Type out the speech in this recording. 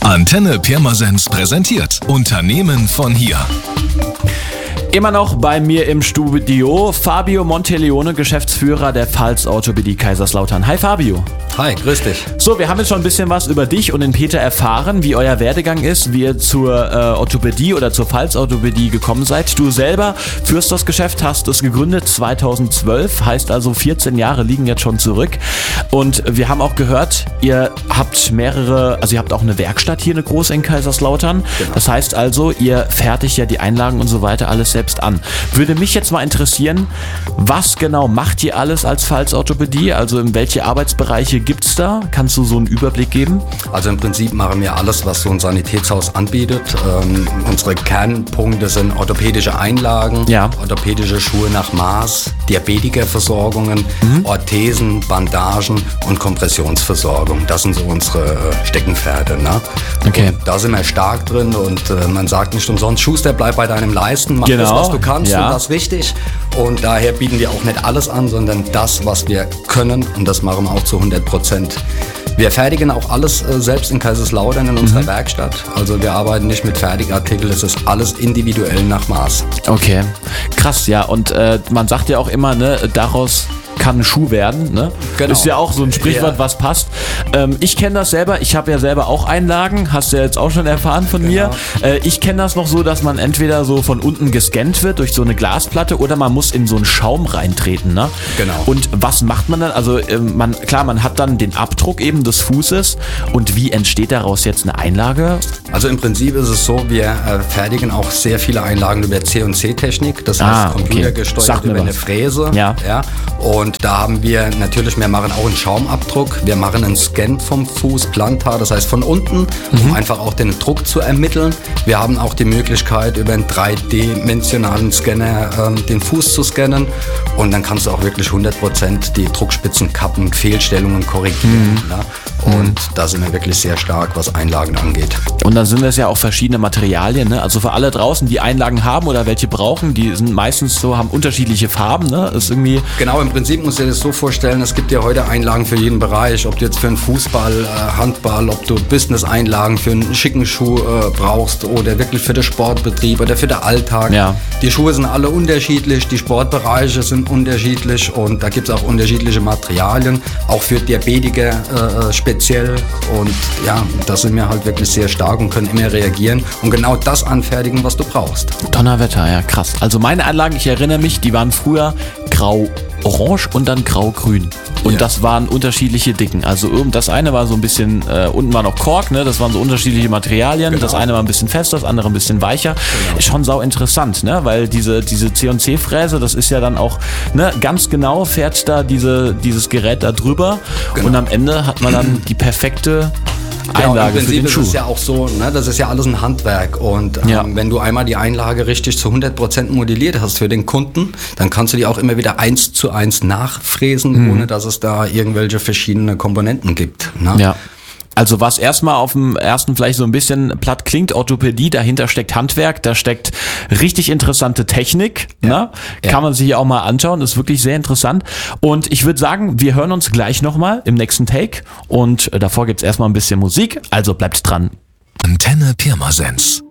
Antenne Pirmasens präsentiert Unternehmen von hier. Immer noch bei mir im Studio Fabio Monteleone, Geschäftsführer der Pfalz Orthopädie Kaiserslautern. Hi Fabio. Hi, grüß dich. So, wir haben jetzt schon ein bisschen was über dich und den Peter erfahren, wie euer Werdegang ist, wie ihr zur Orthopädie oder zur Pfalz Orthopädie gekommen seid. Du selber führst das Geschäft, hast es gegründet 2012, heißt also 14 Jahre liegen jetzt schon zurück. Und wir haben auch gehört, ihr habt ihr habt auch eine Werkstatt hier, eine große in Kaiserslautern. Genau. Das heißt also, ihr fertigt ja die Einlagen und so weiter alles selbst an. Würde mich jetzt mal interessieren, was genau macht ihr alles als Pfalz Orthopädie? Also in welche Arbeitsbereiche gibt's da? Kannst du so einen Überblick geben? Also im Prinzip machen wir alles, was so ein Sanitätshaus anbietet. Unsere Kernpunkte sind orthopädische Einlagen, orthopädische Schuhe nach Maß, Diabetikerversorgungen, Orthesen, Bandagen und Kompressionsversorgung. Das sind so unsere Steckenpferde. Ne? Okay. Und da sind wir stark drin und man sagt nicht umsonst, Schuster, bleib bei deinem Leisten, mach das, was du kannst und das richtig. Und daher bieten wir auch nicht alles an, sondern das, was wir können, und das machen wir auch zu 100%. Wir fertigen auch alles selbst in Kaiserslautern in unserer Werkstatt. Also wir arbeiten nicht mit Fertigartikeln, es ist alles individuell nach Maß. Okay, krass, ja. Und man sagt ja auch immer, ne, daraus kann ein Schuh werden, ne? Genau. Ist ja auch so ein Sprichwort, was passt. Ich kenne das selber, ich habe ja selber auch Einlagen, hast du ja jetzt auch schon erfahren von mir. Ich kenne das noch so, dass man entweder so von unten gescannt wird durch so eine Glasplatte oder man muss in so einen Schaum reintreten, ne? Genau. Und was macht man dann? Also man hat dann den Abdruck eben des Fußes und wie entsteht daraus jetzt eine Einlage? Also im Prinzip ist es so, wir fertigen auch sehr viele Einlagen über C&C-Technik, das heißt computergesteuert über eine Fräse. Ja. Und da haben wir natürlich, wir machen auch einen Schaumabdruck, wir machen einen Scan vom Fuß, plantar, das heißt von unten, um einfach auch den Druck zu ermitteln. Wir haben auch die Möglichkeit, über einen 3D-dimensionalen Scanner den Fuß zu scannen und dann kannst du auch wirklich 100% die Druckspitzen kappen, Fehlstellungen korrigieren. Ne? Und da sind wir wirklich sehr stark, was Einlagen angeht. Und dann sind es ja auch verschiedene Materialien, ne? Also für alle draußen, die Einlagen haben oder welche brauchen, die sind meistens so, haben unterschiedliche Farben, ne? Ist irgendwie genau, im Prinzip musst du dir das so vorstellen, es gibt ja heute Einlagen für jeden Bereich, ob du jetzt für einen Fußball, Handball, ob du Business-Einlagen für einen schicken Schuh brauchst oder wirklich für den Sportbetrieb oder für den Alltag. Ja. Die Schuhe sind alle unterschiedlich, die Sportbereiche sind unterschiedlich und da gibt es auch unterschiedliche Materialien, auch für Diabetiker speziell, und ja, da sind wir halt wirklich sehr stark und können immer reagieren und genau das anfertigen, was du brauchst. Donnerwetter, ja krass. Also meine Einlagen, ich erinnere mich, die waren früher grau-orange und dann grau-grün. Und das waren unterschiedliche Dicken. Also das eine war so ein bisschen, unten war noch Kork, ne? Das waren so unterschiedliche Materialien. Genau. Das eine war ein bisschen fester, das andere ein bisschen weicher. Genau. Ist schon sau interessant, ne? Weil diese C&C-Fräse, das ist ja dann auch, ne, ganz genau fährt da dieses Gerät da drüber. Genau. Und am Ende hat man dann die perfekte Einlage im für den Schuh. Ist es ja auch so, ne, das ist ja alles ein Handwerk und wenn du einmal die Einlage richtig zu 100% modelliert hast für den Kunden, dann kannst du die auch immer wieder 1:1 nachfräsen, ohne dass es da irgendwelche verschiedene Komponenten gibt. Ne? Ja. Also was erstmal auf dem ersten vielleicht so ein bisschen platt klingt, Orthopädie, dahinter steckt Handwerk, da steckt richtig interessante Technik, ne? Kann man sich auch mal anschauen, ist wirklich sehr interessant. Und ich würde sagen, wir hören uns gleich nochmal im nächsten Take und davor gibt's erstmal ein bisschen Musik, also bleibt dran. Antenne Pirmasens.